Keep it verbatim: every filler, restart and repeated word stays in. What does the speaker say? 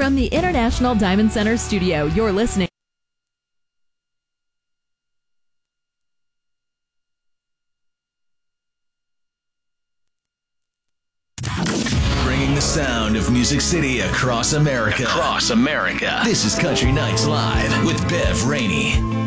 From the International Diamond Center studio, you're listening. Bringing the sound of Music City across America. Across America. This is Country Nights Live with Bev Rainey.